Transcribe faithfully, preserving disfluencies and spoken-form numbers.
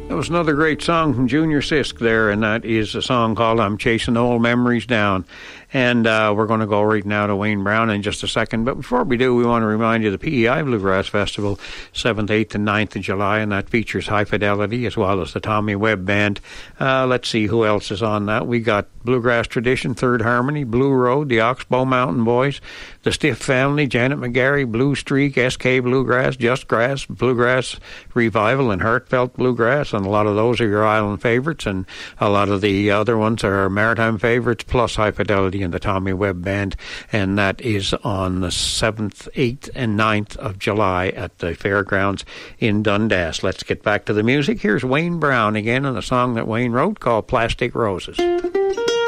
That was another great song from Junior Sisk there, and that is a song called I'm Chasing Old Memories Down. And uh, we're going to go right now to Wayne Brown in just a second. But before we do, we want to remind you the P E I Bluegrass Festival, seventh, eighth, and ninth of July, and that features High Fidelity as well as the Tommy Webb Band. Uh, let's see who else is on that. We got Bluegrass Tradition, Third Harmony, Blue Road, the Oxbow Mountain Boys, the Stiff Family, Janet McGarry, Blue Streak, S K Bluegrass, Just Grass, Bluegrass Revival, and Heartfelt Bluegrass. And a lot of those are your island favorites, and a lot of the other ones are maritime favorites, plus High Fidelity and the Tommy Webb Band, and that is on the seventh, eighth, and ninth of July at the fairgrounds in Dundas. Let's get back to the music. Here's Wayne Brown again on a song that Wayne wrote called Plastic Roses.